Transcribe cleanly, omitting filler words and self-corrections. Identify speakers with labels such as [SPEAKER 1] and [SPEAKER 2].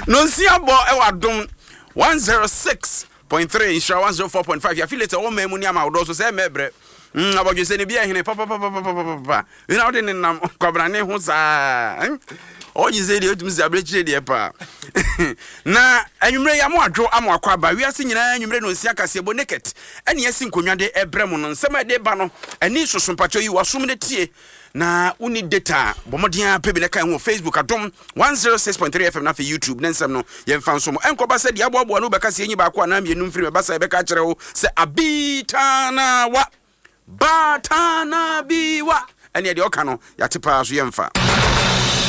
[SPEAKER 1] No see abo e wadom 106.3 insha 104.5 ya feel it o ma emu ni ama wodo so say mebre abodwe se ne bia hene papa you know de nam kwabrane ho saa oji ze de otumzi abrechi de pa na anwumre ya mo adwo ama akwa ba wiase nyina anwumre no nsia kase bo naked ene yesi nkonwa de ebrem no nsema de ba no ani soso mpacho yi wasom ne tie na uni data bomodia pebi na kan wo Facebook adom 106.3 FM na fe YouTube nensem no yemfa nso mo enkoba se de aboabo no beka se enyi ba ko na mienu mfiri basa beka kire wo se abitana wa batana biwa ene de oka no yatepa so yemfa